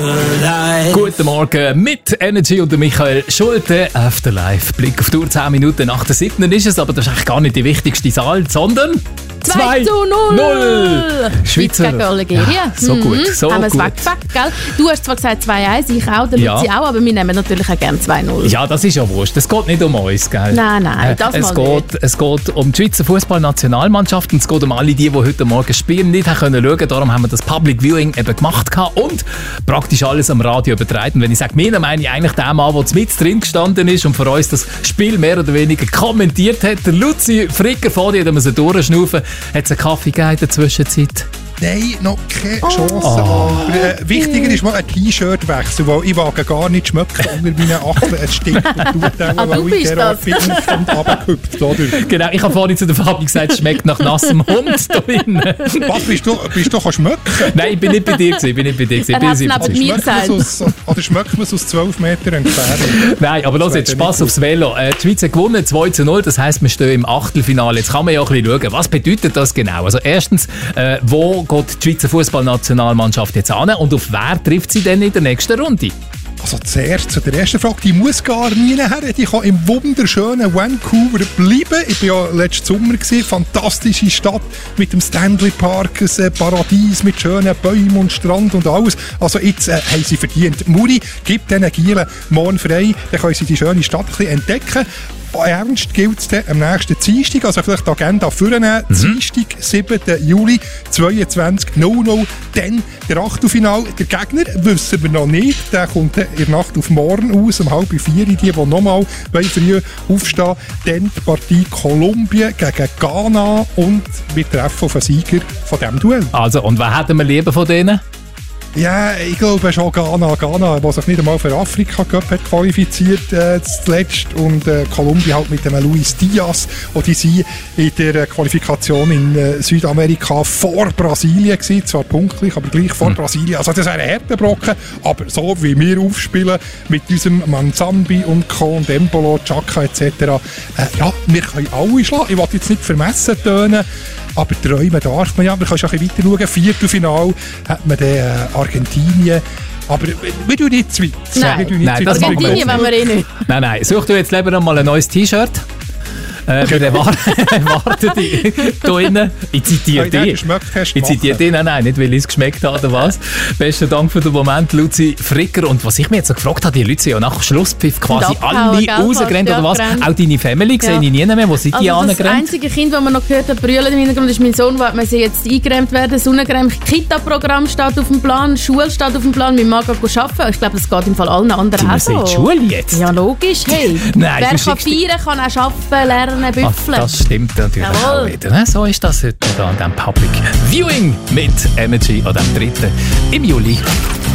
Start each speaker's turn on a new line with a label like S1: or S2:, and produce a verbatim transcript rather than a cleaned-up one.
S1: Guten Morgen mit Energy und Michael Schulte. Afterlife. Blick auf die Uhr, zehn Minuten nach der siebten ist es, aber das ist eigentlich gar nicht die wichtigste Zahl, sondern
S2: zwei zu null!
S1: Schweizer.
S2: Gegen Algerien.
S1: Ja, so
S2: mhm.
S1: gut, so
S2: haben wir es
S1: gut.
S2: weggepackt, gell? Du hast zwar gesagt zwei eins, ich auch, der
S1: Ja.
S2: Luzi auch, aber wir nehmen natürlich auch gerne zwei null.
S1: Ja, das ist ja wurscht. Es geht nicht um uns, gell?
S2: Nein, nein, das
S1: es
S2: mal
S1: geht,
S2: nicht.
S1: Es geht um die Schweizer Fußballnationalmannschaft und es geht um alle die, die heute Morgen spielen nicht haben können schauen. Darum haben wir das Public Viewing eben gemacht und praktisch alles am Radio übertragen. Wenn ich sage, mir meine ich eigentlich den Mann, der mit drin gestanden ist und für uns das Spiel mehr oder weniger kommentiert hat. Der Luzi Fricker vor dir, da muss er durchschnaufen. Hat es einen Kaffee gegeben in der Zwischenzeit?
S3: Nein, noch keine Chance.
S1: Oh.
S3: Aber, äh, wichtiger ist mal ein T-Shirt-Wechsel, weil ich wage gar nicht schmecken unter meinen Achseln. Es stinkt und tut auch,
S2: Ah, du
S3: weil ich
S2: bist
S3: derart
S2: das.
S3: viel Aufstand runtergehüpft, oder?
S1: Genau, ich habe vorhin zu der Fabi gesagt, es schmeckt nach nassem Hund da drinnen.
S3: Was, bist du, bist du kann schmecken?
S1: Nein, ich bin nicht bei dir gewesen, ich bin nicht bei dir gewesen.
S2: Er
S1: Ich bin
S2: hat's neben
S1: siebzig.
S2: mir
S3: Schmeckt man
S2: gesagt.
S3: es aus, oder schmeckt man es aus zwölf Metern Entfernung?
S1: Nein, aber los jetzt,
S3: wäre
S1: Spass
S3: nicht
S1: aufs Velo. Äh, die Schweiz hat gewonnen, zwei zu null, das heisst, wir stehen im Achtelfinale. Jetzt kann man ja auch ein bisschen schauen, was bedeutet das genau? Also erstens, äh, wo geht die Schweizer Fußballnationalmannschaft jetzt an und auf wer trifft sie denn in der nächsten Runde?
S3: Also zuerst zu der ersten Frage, die muss gar nie her. Die kann im wunderschönen Vancouver bleiben. Ich war ja letzten Sommer gewesen. Fantastische Stadt mit dem Stanley Park, ein äh, Paradies mit schönen Bäumen und Strand und alles. Also jetzt äh, haben sie verdient. Muri gibt diesen Gielen morgen frei, dann können sie die schöne Stadt ein bisschen entdecken. Ernst gilt es dann am nächsten Dienstag, also vielleicht die Agenda vornehmen. Mhm. Dienstag, siebten Juli zweiundzwanzig null null. Dann der Achtelfinale. Der Gegner wissen wir noch nicht. Der kommt dann in der Nacht auf morgen aus, um halb vier. Die, die nochmal früh aufstehen. Dann die Partie Kolumbien gegen Ghana und wir treffen auf einen Sieger von diesem Duell.
S1: Also, und wer hätten wir lieber von denen?
S3: Ja, ich glaube schon Ghana. Ghana, der sich nicht einmal für Afrika Cup hat qualifiziert äh, zuletzt. Und äh, Kolumbien halt mit dem Luis Diaz. Und die sind in der Qualifikation in äh, Südamerika vor Brasilien gewesen. Zwar punktlich, aber gleich vor mhm. Brasilien. Also das wäre ein harter Brocken. Aber so wie wir aufspielen mit unserem Manzambi und Co. und Embolo, Chaka et cetera. Äh, ja, wir können alle schlagen. Ich will jetzt nicht vermessen tönen. Aber träumen darf man ja. Wir können schon ein bisschen weiter schauen. Viertelfinale hat man dann äh, Argentinien. Aber wir tun nicht zu weit.
S2: Nein,
S3: wir tun nicht
S1: nein,
S3: zu weit.
S1: das machen wir
S2: Argentinien wollen wir eh nicht.
S1: Nein, nein, such du jetzt lieber noch mal ein neues T-Shirt. Äh, wir erwarten dich hier innen. Ich zitiere dich. Ich zitiere dich. Nein, nein, nicht weil ich es geschmeckt habe oder was. Besten Dank für den Moment, Luzi Fricker. Und was ich mir jetzt noch gefragt habe, die Leute sind ja nach Schlusspfiff quasi alle rausgerannt oder was?
S2: Gerannt.
S1: Auch deine Family sehe ich nie mehr. Wo sind die
S2: Also das
S1: angerannt?
S2: einzige Kind, das man noch gehört hat, brüllen im Hintergrund, ist mein Sohn, wo man jetzt eingeräumt werden. Sonnencreme, Kita-Programm steht auf dem Plan, Schule steht auf dem Plan, mein Mann geht arbeiten. Ich glaube, das geht im Fall allen anderen auch
S1: Sie
S2: so.
S1: in die Schule jetzt?
S2: Ja, logisch. Hey,
S1: Nein,
S2: wer
S1: du
S2: kann
S1: schickst die-
S2: feiern, kann auch arbeiten, lernen,
S1: Ah,
S2: büffeln.
S1: das stimmt natürlich
S2: Jawohl.
S1: auch wieder. Ne? So ist das heute da an diesem Public Viewing mit Energy an dem dritten im Juli.